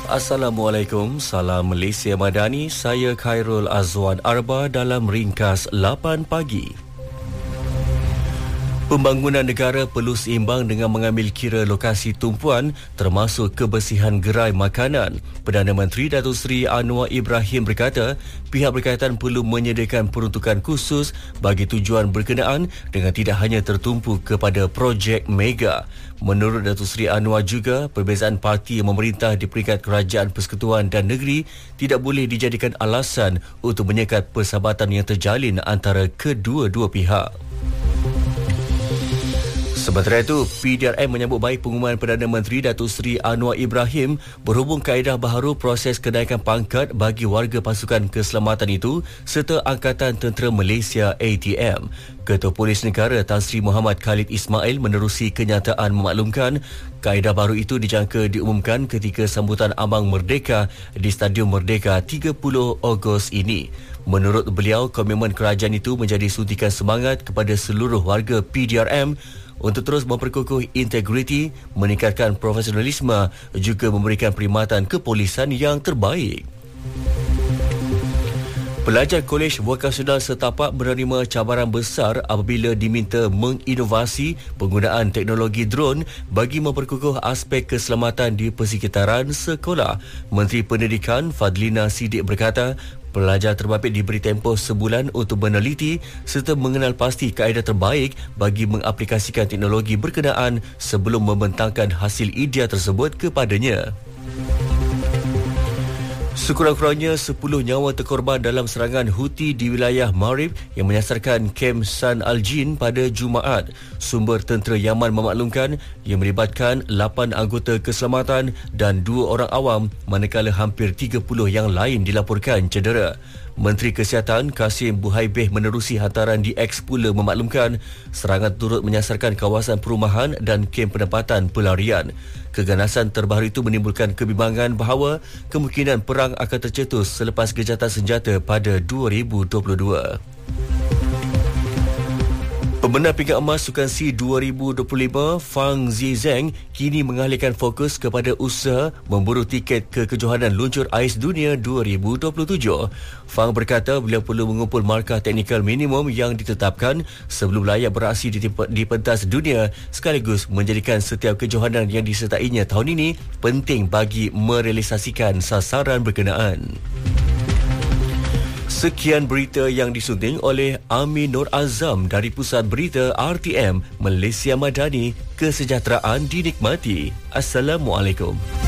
Assalamualaikum, salam Malaysia Madani, saya Khairul Azwan Arba dalam ringkas 8 pagi. Pembangunan negara perlu seimbang dengan mengambil kira lokasi tumpuan termasuk kebersihan gerai makanan. Perdana Menteri Datuk Seri Anwar Ibrahim berkata, pihak berkaitan perlu menyediakan peruntukan khusus bagi tujuan berkenaan dengan tidak hanya tertumpu kepada projek mega. Menurut Datuk Seri Anwar juga, perbezaan parti memerintah di peringkat kerajaan persekutuan dan negeri tidak boleh dijadikan alasan untuk menyekat persahabatan yang terjalin antara kedua-dua pihak. Sementara itu, PDRM menyambut baik pengumuman Perdana Menteri Datuk Seri Anwar Ibrahim berhubung kaedah baharu proses kenaikan pangkat bagi warga pasukan keselamatan itu serta Angkatan Tentera Malaysia ATM. Ketua Polis Negara Tan Sri Muhammad Khalid Ismail menerusi kenyataan memaklumkan kaedah baru itu dijangka diumumkan ketika sambutan Ambang Merdeka di Stadium Merdeka 30 Ogos ini. Menurut beliau, komitmen kerajaan itu menjadi suntikan semangat kepada seluruh warga PDRM untuk terus memperkukuh integriti, meningkatkan profesionalisme juga memberikan perkhidmatan kepolisan yang terbaik. Pelajar Kolej Vokasional Setapak menerima cabaran besar apabila diminta menginovasi penggunaan teknologi drone bagi memperkukuh aspek keselamatan di persekitaran sekolah. Menteri Pendidikan Fadlina Siddiq berkata, pelajar terbabit diberi tempoh sebulan untuk meneliti serta mengenal pasti kaedah terbaik bagi mengaplikasikan teknologi berkenaan sebelum membentangkan hasil idea tersebut kepadanya. Sekurang-kurangnya 10 nyawa terkorban dalam serangan Houthi di wilayah Marib yang menyasarkan kem San Al-Jin pada Jumaat. Sumber tentera Yaman memaklumkan yang melibatkan 8 anggota keselamatan dan 2 orang awam, manakala hampir 30 yang lain dilaporkan cedera. Menteri Kesihatan Kasim Buhaibeh menerusi hantaran di X pula memaklumkan serangan turut menyasarkan kawasan perumahan dan kem penempatan pelarian. Keganasan terbaru itu menimbulkan kebimbangan bahawa kemungkinan perang akan tercetus selepas gejatan senjata pada 2022. Pemenang pingat emas Sukan SEA 2025 Fang Zizeng kini mengalihkan fokus kepada usaha memburu tiket ke kejohanan luncur ais dunia 2027. Fang berkata beliau perlu mengumpul markah teknikal minimum yang ditetapkan sebelum layak beraksi di pentas dunia sekaligus menjadikan setiap kejohanan yang disertainya tahun ini penting bagi merealisasikan sasaran berkenaan. Sekian berita yang disunting oleh Amin Nur Azam dari Pusat Berita RTM Malaysia Madani. Kesejahteraan dinikmati. Assalamualaikum.